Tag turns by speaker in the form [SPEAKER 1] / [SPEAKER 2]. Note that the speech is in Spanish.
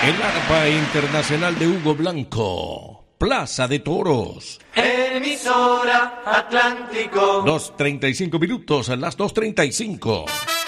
[SPEAKER 1] El arpa internacional de Hugo Blanco. Plaza de Toros.
[SPEAKER 2] Emisora Atlántico.
[SPEAKER 1] 2:35 minutos, a las 2:35.